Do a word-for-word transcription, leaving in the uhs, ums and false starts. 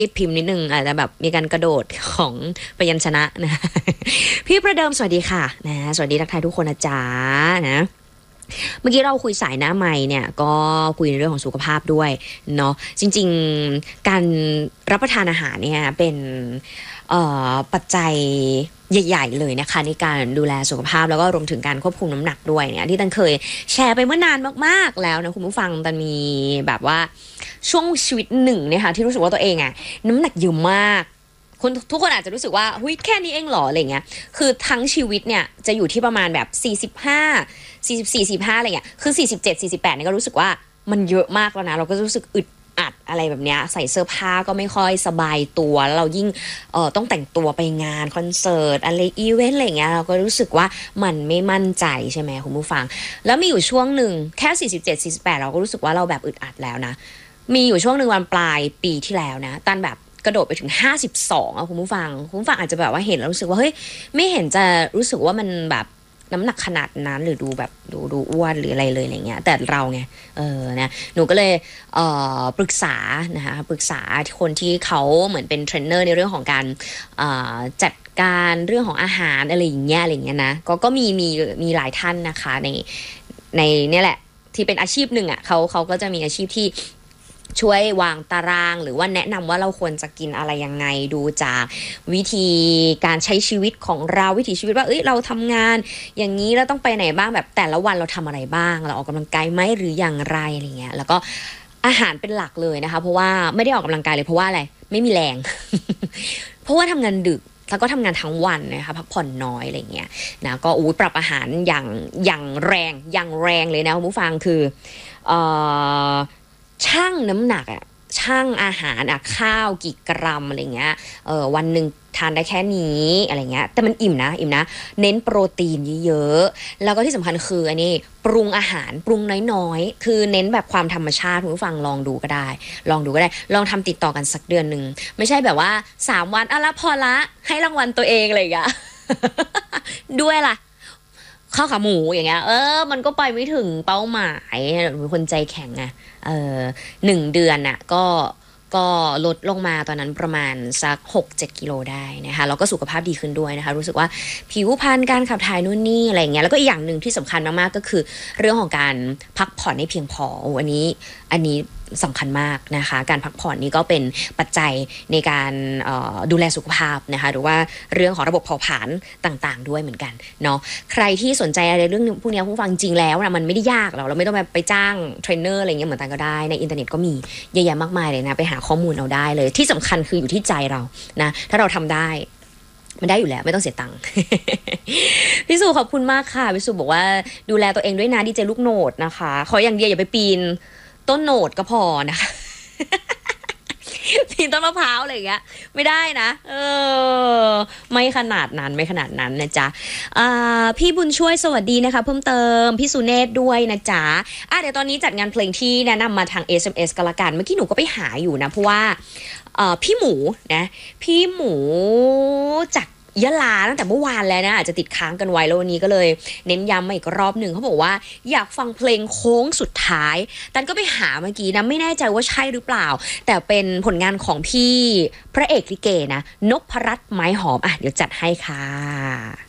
พิมพ์นิดนึงอาจจะแบบมีการกระโดดของพยัญชนะนะพี่ประเดิมสวัสดีค่ะนะสวัสดีทักทายทุกคนนะจ๊ะนะเมื่อกี้เราคุยสายหน้าไมค์เนี่ยก็คุยในเรื่องของสุขภาพด้วยเนาะจริงๆการรับประทานอาหารเนี่ยเป็นปัจจัยใหญ่ๆเลยนะคะในการดูแลสุขภาพแล้วก็รวมถึงการควบคุมน้ำหนักด้วยเนี่ยที่ตันเคยแชร์ไปเมื่อนานมากๆแล้วนะคุณผู้ฟังตันมีแบบว่าช่วงชีวิตหนึ่งเนี่ยค่ะที่รู้สึกว่าตัวเองอะน้ำหนักเยอะมากคนทุกคนอาจจะรู้สึกว่าหุ้ยแค่นี้เองเหรออะไรเงี้ยคือทั้งชีวิตเนี่ยจะอยู่ที่ประมาณแบบสี่สิบห้า สี่สิบสี่ สี่สิบห้าอะไรเงี้ยคือสี่สิบเจ็ด สี่สิบแปดเนี่ยก็รู้สึกว่ามันเยอะมากแล้วนะเราก็รู้สึกอึดอัดอะไรแบบเนี้ยใส่เสื้อผ้าก็ไม่ค่อยสบายตัวแล้วเรายิ่งเอ่อต้องแต่งตัวไปงานคอนเสิร์ตอะไรอีเวนต์อะไรเงี้ยเราก็รู้สึกว่ามันไม่มั่นใจใช่ไหมคุณผู้ฟังแล้วมีอยู่ช่วงหนึ่งแค่สี่สิบเจ็ด สี่สิบแปดเราก็รู้สึกว่าเราแบบอึดอัดแล้วนะมีอยู่ช่วงหนึ่งวันปลายปีที่แล้วนะตันแบบกระโดดไปถึงห้าสิบสองอ่ะคุณผู้ฟังคุณผู้ฟังอาจจะแบบว่าเห็นแล้วรู้สึกว่าเฮ้ยไม่เห็นจะรู้สึกว่ามันแบบน้ำหนักขนาดนั้นหรือดูแบบดูดูอ้วนหรืออะไรเลยอะไรเงี้ยแต่เราไงเออนะหนูก็เลยเอ่อปรึกษานะคะปรึกษาคนที่เขาเหมือนเป็นเทรนเนอร์ในเรื่องของการเอ่อจัดการเรื่องของอาหารอะไรอย่างเงี้ยอะไรเงี้ยนะก็ก็มีมีมีหลายท่านนะคะในในเนี่ยแหละที่เป็นอาชีพหนึ่งอ่ะเขาเขาก็จะมีอาชีพที่ช่วยวางตารางหรือว่าแนะนำว่าเราควรจะกินอะไรยังไงดูจากวิธีการใช้ชีวิตของเราวิถีชีวิตว่าเอ้ยเราทำงานอย่างนี้เราต้องไปไหนบ้างแบบแต่ละวันเราทำอะไรบ้างเราออกกำลังกายไหมหรืออย่างไรอะไรเงี้ยแล้วก็อาหารเป็นหลักเลยนะคะเพราะว่าไม่ได้ออกกำลังกายเลยเพราะว่าอะไรไม่มีแรง เพราะว่าทำงานดึกแล้วก็ทำงานทั้งวันนะคะพักผ่อนน้อยอะไรเงี้ยนะก็อู้ปรับอาหารอย่างอย่างแรงอย่างแรงเลยนะคุณผู้ฟังคือเอ่อชั่งน้ำหนักอะชั่งอาหารอะข้าวกี่กรัมอะไรเงี้ยเออวันหนึ่งทานได้แค่นี้อะไรเงี้ยแต่มันอิ่มนะอิ่มนะเน้นโปรตีนเยอะๆแล้วก็ที่สำคัญคืออันนี้ปรุงอาหารปรุงน้อยๆคือเน้นแบบความธรรมชาติคุณผู้ฟังลองดูก็ได้ลองดูก็ได้ลองทำติดต่อกันสักเดือนนึงไม่ใช่แบบว่าสามวันอ่ะละพอละให้รางวัลตัวเองอะไรอย่างเงี้ย ด้วยล่ะข้าวขาหมูอย่างเงี้ยเออมันก็ไปไม่ถึงเป้าหมายเป็นคนใจแข็งไงเออหนึ่งเดือนน่ะก็ก็ลดลงมาตอนนั้นประมาณสัก หกเจ็ด กิโลได้นะคะแล้วก็สุขภาพดีขึ้นด้วยนะคะรู้สึกว่าผิวพรรณการขับถ่ายนู่นนี่อะไรเงี้ยแล้วก็อีกอย่างหนึ่งที่สำคัญมากๆก็คือเรื่องของการพักผ่อนให้เพียงพออันนี้อันนี้สำคัญมากนะคะการพักผ่อนนี่ก็เป็นปัจจัยในการดูแลสุขภาพนะคะหรือว่าเรื่องของระบบเผาผลาญต่างๆด้วยเหมือนกันเนาะใครที่สนใจอะไรเรื่องพวกนี้ผู้ฟังจริงแล้วนะมันไม่ได้ยากหรอกเราไม่ต้องไปจ้างเทรนเนอร์อะไรเงี้ยเหมือนกันก็ได้ในอินเทอร์เน็ตก็มีเยอะแยะมากมายเลยนะไปหาข้อมูลเอาได้เลยที่สำคัญคืออยู่ที่ใจเรานะถ้าเราทำได้มันได้อยู่แล้วไม่ต้องเสียตังค์ พี่สุขอบคุณมากค่ะพี่สุบอกว่าดูแลตัวเองด้วยนะดีเจลูกโหนดนะคะขออย่างเดียวอย่าไปปีนต้นโหนดก็พอนะคะ ปีนต้นมะพร้าวอะไรอย่างเงี้ยไม่ได้นะเออไม่ขนาดนั้นไม่ขนาดนั้นนะจ๊ะพี่บุญช่วยสวัสดีนะคะเพิ่มเติมพี่สุเนศด้วยนะจ๊ะอ่ะเดี๋ยวตอนนี้จัดงานเพลงที่แนะนำมาทาง เอส เอ็ม เอส กันละกันเมื่อกี้หนูก็ไปหาอยู่นะเพราะว่าพี่หมูนะพี่หมูจากยะลาตั้งแต่เมื่อวานแล้วนะอาจจะติดค้างกันไว้แล้ววันนี้ก็เลยเน้นย้ำมาอีกรอบหนึ่งเขาบอกว่าอยากฟังเพลงโค้งสุดท้ายตันก็ไปหาเมื่อกี้นะไม่แน่ใจว่าใช่หรือเปล่าแต่เป็นผลงานของพี่พระเอกลิเกนะนพรัตน์ไม้หอมอ่ะเดี๋ยวจัดให้ค่ะ